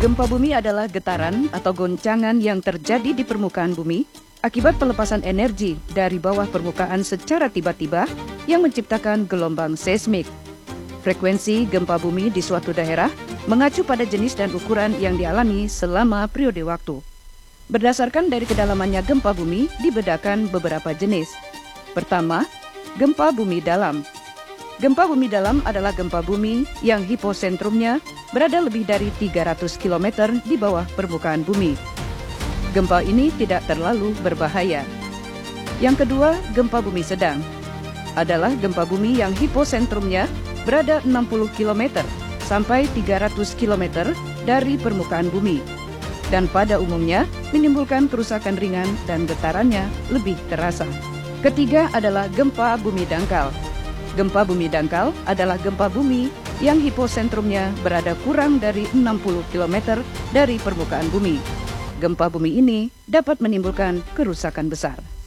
Gempa bumi adalah getaran atau goncangan yang terjadi di permukaan bumi akibat pelepasan energi dari bawah permukaan secara tiba-tiba yang menciptakan gelombang seismik. Frekuensi gempa bumi di suatu daerah mengacu pada jenis dan ukuran yang dialami selama periode waktu. Berdasarkan dari kedalamannya gempa bumi, dibedakan beberapa jenis. Pertama, gempa bumi dalam. Gempa bumi dalam adalah gempa bumi yang hiposentrumnya berada lebih dari 300 km di bawah permukaan bumi. Gempa ini tidak terlalu berbahaya. Yang kedua, gempa bumi sedang adalah gempa bumi yang hiposentrumnya berada 60 km sampai 300 km dari permukaan bumi dan pada umumnya menimbulkan kerusakan ringan dan getarannya lebih terasa. Ketiga adalah gempa bumi dangkal. Gempa bumi dangkal adalah gempa bumi yang hiposentrumnya berada kurang dari 60 km dari permukaan bumi. Gempa bumi ini dapat menimbulkan kerusakan besar.